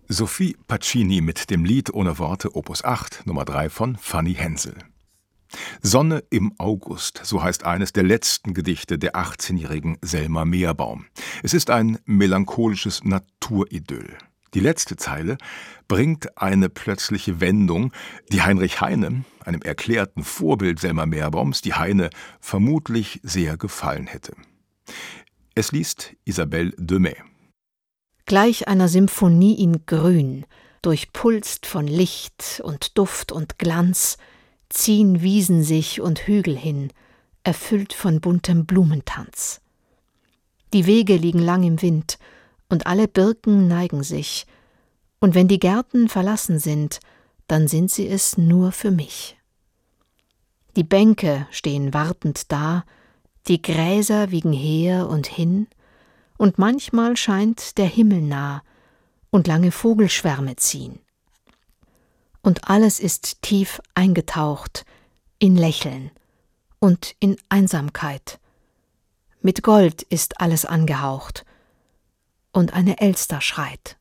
Sophie Pacini mit dem Lied ohne Worte Opus 8, Nummer 3 von Fanny Hensel. Sonne im August, so heißt eines der letzten Gedichte der 18-jährigen Selma Meerbaum. Es ist ein melancholisches Naturidyll. Die letzte Zeile bringt eine plötzliche Wendung, die Heinrich Heine, einem erklärten Vorbild Selma Meerbaums, die Heine vermutlich sehr gefallen hätte. Es liest Isabelle Demey. Gleich einer Symphonie in Grün, durchpulst von Licht und Duft und Glanz, ziehen Wiesen sich und Hügel hin, erfüllt von buntem Blumentanz. Die Wege liegen lang im Wind, und alle Birken neigen sich, und wenn die Gärten verlassen sind, dann sind sie es nur für mich. Die Bänke stehen wartend da, die Gräser wiegen her und hin, und manchmal scheint der Himmel nah, und lange Vogelschwärme ziehen. Und alles ist tief eingetaucht in Lächeln und in Einsamkeit. Mit Gold ist alles angehaucht, und eine Elster schreit.